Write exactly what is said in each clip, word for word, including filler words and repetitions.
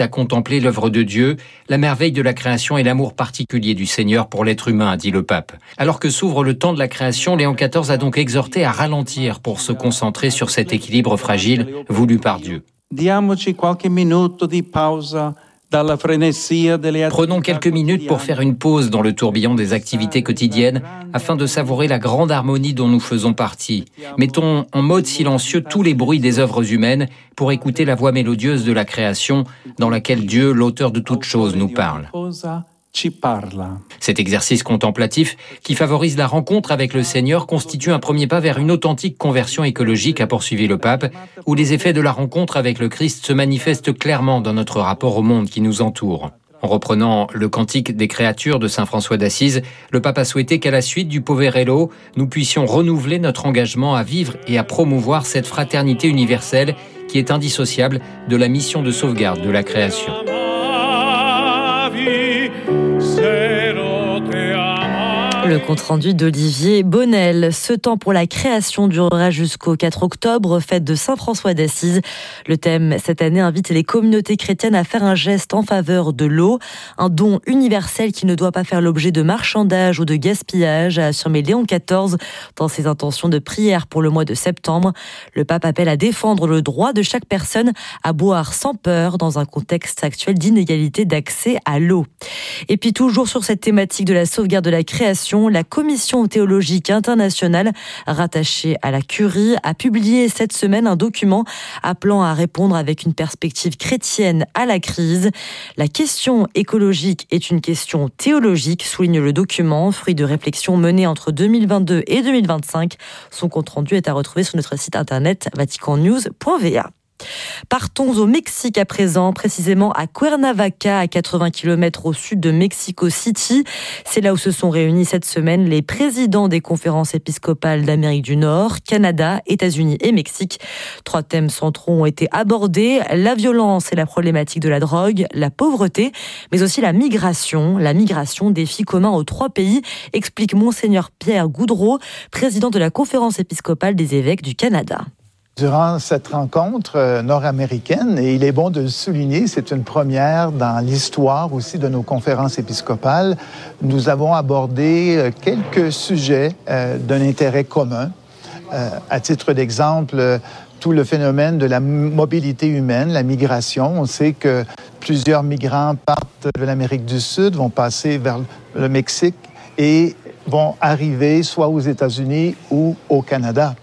à contempler l'œuvre de Dieu, la merveille de la création et l'amour particulier du Seigneur pour l'être humain, a dit le pape. Alors que s'ouvre le temps de la création, Léon quatorze a donc exhorté à ralentir pour se concentrer sur cet équilibre fragile voulu par Dieu. Diamoci qualche minuto di pausa. Prenons quelques minutes pour faire une pause dans le tourbillon des activités quotidiennes afin de savourer la grande harmonie dont nous faisons partie. Mettons en mode silencieux tous les bruits des œuvres humaines pour écouter la voix mélodieuse de la création dans laquelle Dieu, l'auteur de toutes choses, nous parle. Cet exercice contemplatif, qui favorise la rencontre avec le Seigneur, constitue un premier pas vers une authentique conversion écologique, a poursuivi le pape, où les effets de la rencontre avec le Christ se manifestent clairement dans notre rapport au monde qui nous entoure. En reprenant le cantique des créatures de saint François d'Assise, le pape a souhaité qu'à la suite du Poverello, nous puissions renouveler notre engagement à vivre et à promouvoir cette fraternité universelle qui est indissociable de la mission de sauvegarde de la création. Le compte-rendu d'Olivier Bonnel. Ce temps pour la création durera jusqu'au quatre octobre, fête de saint François d'Assise. Le thème cette année invite les communautés chrétiennes à faire un geste en faveur de l'eau, un don universel qui ne doit pas faire l'objet de marchandage ou de gaspillage, a affirmé Léon quatorze dans ses intentions de prière pour le mois de septembre. Le pape appelle à défendre le droit de chaque personne à boire sans peur dans un contexte actuel d'inégalité d'accès à l'eau. Et puis toujours sur cette thématique de la sauvegarde de la création, la Commission théologique internationale, rattachée à la Curie, a publié cette semaine un document appelant à répondre avec une perspective chrétienne à la crise. La question écologique est une question théologique, souligne le document, fruit de réflexions menées entre deux mille vingt-deux et deux mille vingt-cinq. Son compte-rendu est à retrouver sur notre site internet vatican news point v a. Partons au Mexique à présent, précisément à Cuernavaca, à quatre-vingts kilomètres au sud de Mexico City. C'est là où se sont réunis cette semaine les présidents des conférences épiscopales d'Amérique du Nord, Canada, États-Unis et Mexique. Trois thèmes centraux ont été abordés, la violence et la problématique de la drogue, la pauvreté, mais aussi la migration. La migration, défi commun aux trois pays, explique Monseigneur Pierre Goudreau, président de la conférence épiscopale des évêques du Canada. Durant cette rencontre nord-américaine, et il est bon de le souligner, c'est une première dans l'histoire aussi de nos conférences épiscopales, nous avons abordé quelques sujets euh, d'un intérêt commun. Euh, à titre d'exemple, tout le phénomène de la mobilité humaine, la migration. On sait que plusieurs migrants partent de l'Amérique du Sud, vont passer vers le Mexique et vont arriver soit aux États-Unis ou au Canada.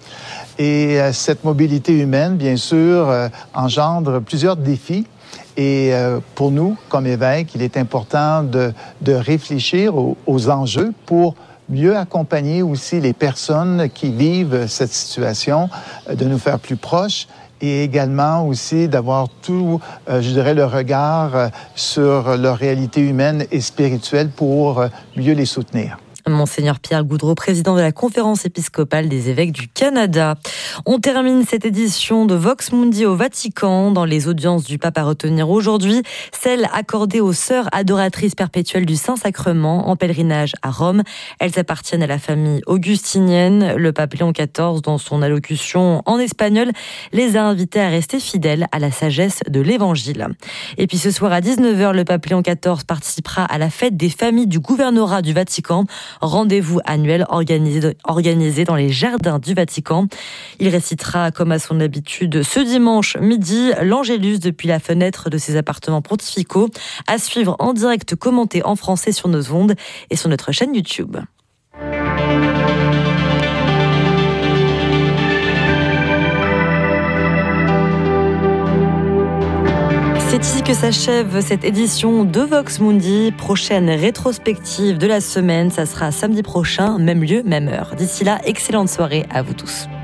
Et euh, cette mobilité humaine, bien sûr, euh, engendre plusieurs défis. Et euh, pour nous, comme évêques, il est important de, de réfléchir aux, aux enjeux pour mieux accompagner aussi les personnes qui vivent cette situation, euh, de nous faire plus proches et également aussi d'avoir tout, euh, je dirais, le regard euh, sur leur réalité humaine et spirituelle pour euh, mieux les soutenir. Monseigneur Pierre Goudreau, président de la conférence épiscopale des évêques du Canada. On termine cette édition de Vox Mundi au Vatican. Dans les audiences du pape à retenir aujourd'hui, celle accordée aux sœurs adoratrices perpétuelles du Saint-Sacrement en pèlerinage à Rome. Elles appartiennent à la famille augustinienne. Le pape Léon quatorze, dans son allocution en espagnol, les a invités à rester fidèles à la sagesse de l'Évangile. Et puis ce soir à dix-neuf heures, le pape Léon quatorze participera à la fête des familles du gouvernorat du Vatican. Rendez-vous annuel organisé, organisé dans les jardins du Vatican. Il récitera, comme à son habitude, ce dimanche midi, l'Angélus depuis la fenêtre de ses appartements pontificaux, à suivre en direct commenté en français sur nos ondes et sur notre chaîne YouTube. C'est ici que s'achève cette édition de Vox Mundi. Prochaine rétrospective de la semaine, ça sera samedi prochain, même lieu, même heure. D'ici là, excellente soirée à vous tous.